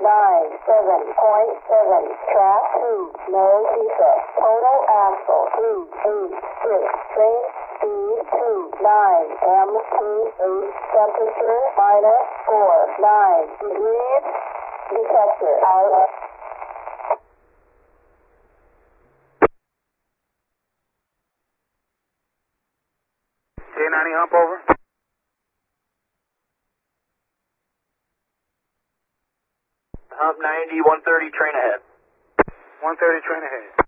Track 2, no defect. Total axle 286. Train speed 29. M28. Temperature -49 degrees. Detector out. J90 hump over. Hump 90, 130 train ahead. 130 train ahead.